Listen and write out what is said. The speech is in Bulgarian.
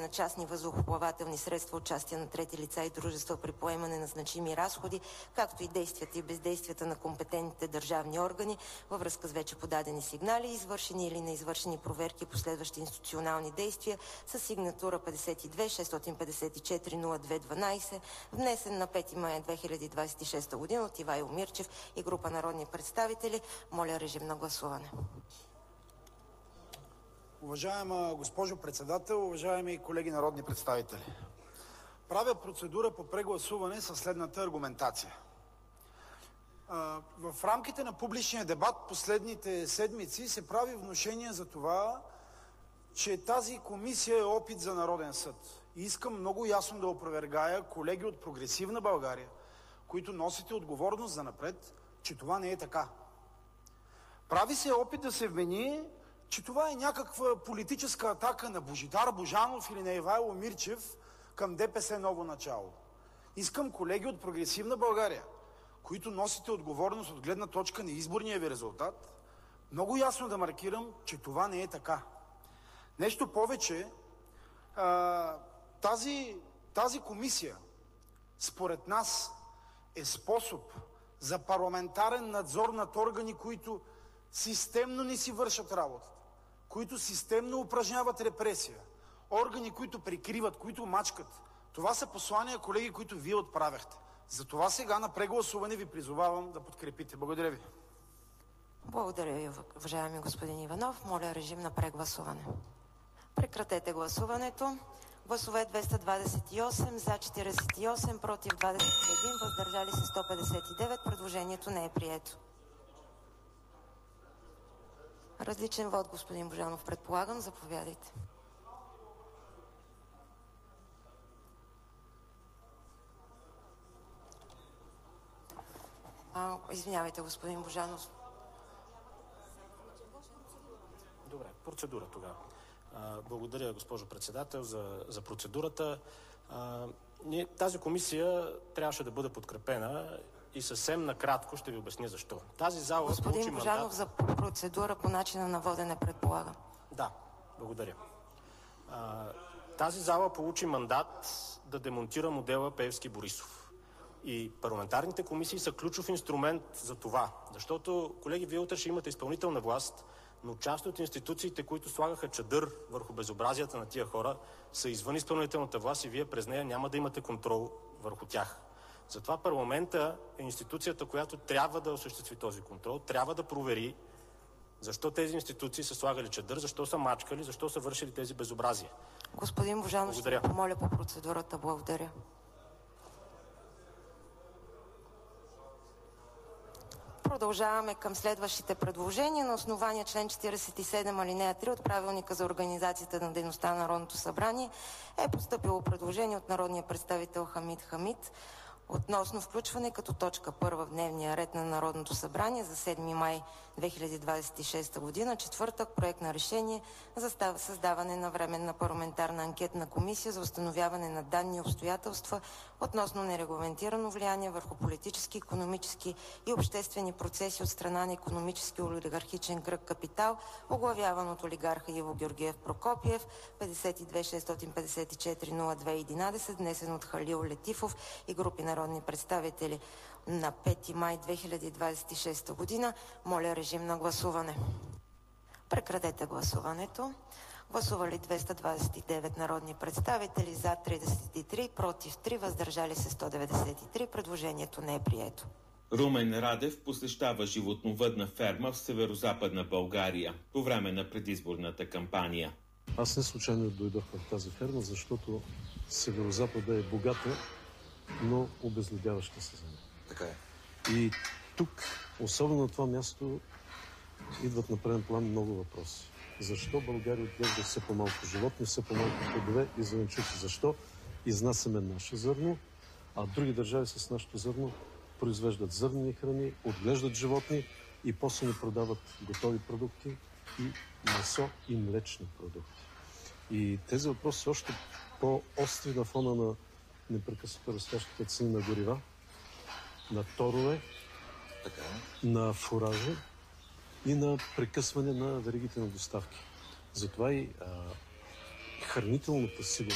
на частни въздухоплавателни средства, участие на трети лица и дружества при поемане на значими разходи, както и действията и бездействията на компетентните държавни органи във връзка с вече подадени сигнали, извършени или неизвършени проверки и последващи институционални действия с сигнатура 52-654-02-12, внесен на 5 май 2026 година от Ивайло Мирчев и група народни представители. Моля, режим на гласуване. Уважаема госпожо председател, уважаеми колеги народни представители! Правя процедура по прегласуване със следната аргументация. В рамките на публичния дебат последните седмици се прави внушение за това, че тази комисия е опит за Народен съд. И искам много ясно да опровергая, колеги от Прогресивна България, които носите отговорност занапред, че това не е така. Прави се опит да се вмени, че това е някаква политическа атака на Божидар Божанов или на Ивайло Мирчев към ДПС Ново начало. Искам, колеги от Прогресивна България, които носите отговорност от гледна точка на изборния ви резултат, много ясно да маркирам, че това не е така. Нещо повече, тази комисия, според нас, е способ за парламентарен надзор над органи, които системно не си вършат работата, които системно упражняват репресия, органи, които прикриват, които мачкат. Това са послания, колеги, които вие отправяхте. Затова сега на прегласуване ви призовавам да подкрепите. Благодаря ви. Благодаря ви, уважаеми господин Иванов. Моля, режим на прегласуване. Прекратете гласуването. Гласове 228, за 48, против 21, въздържали се 159. Предложението не е прието. Различен вод, господин Божанов, предполагам. Заповядайте. Извинявайте, господин Божанов. Добре, процедура тогава. Благодаря, госпожо председател, за процедурата. Тази комисия трябваше да бъде подкрепена и съвсем накратко ще ви обясня защо. Тази зала господин Божанов, за процедура по начина на водене, предполагам. Да, благодаря. Тази зала получи мандат да демонтира модела Пеевски-Борисов. И парламентарните комисии са ключов инструмент за това. Защото, колеги, вие утре ще имате изпълнителна власт, но част от институциите, които слагаха чадър върху безобразията на тия хора, са извън изпълнителната власт и вие през нея няма да имате контрол върху тях. Затова парламента е институцията, която трябва да осъществи този контрол, трябва да провери защо тези институции са слагали чадър, защо са мачкали, защо са вършили тези безобразия. Господин Божанов, ще помоля по процедурата. Благодаря. Продължаваме към следващите предложения. На основание член 47 алинея 3 от Правилника за организацията на дейността на Народното събрание е постъпило предложение от народния представител Хамид Хамид относно включване като точка първа в дневния ред на Народното събрание за 7 май 2026 година, четвъртък, проект на решение за създаване на временна парламентарна анкетна комисия за установяване на данни и обстоятелства относно нерегламентирано влияние върху политически, икономически и обществени процеси от страна на икономически олигархичен кръг Капитал, оглавяван от олигарха Иво Георгиев Прокопиев, 52-654-02-11, внесен от Халил Летифов и групи народни представители на 5 май 2026 година. Моля, режим на гласуване. Прекратете гласуването. Гласували 229 народни представители, за 33, против 3, въздържали се 193. Предложението не е прието. Румен Радев посещава животновъдна ферма в северозападна България по време на предизборната кампания. Аз не случайно дойдох в тази ферма, защото северозапада е богата, но обезлюдяваща се земя. Така е. И тук, особено на това място, идват на преден план много въпроси. Защо България отглежда все по-малко животни, все по-малко плодове и зеленчуци? Защо изнасяме наше зърно, а други държави с нашето зърно произвеждат зърнени храни, отглеждат животни и после ни продават готови продукти и месо и млечни продукти. И тези въпроси са още по-остри на фона на непрекъснато растящите цени на горива, на торове, на фуражи и на прекъсване на веригите на доставки. Затова и хранителната сигурност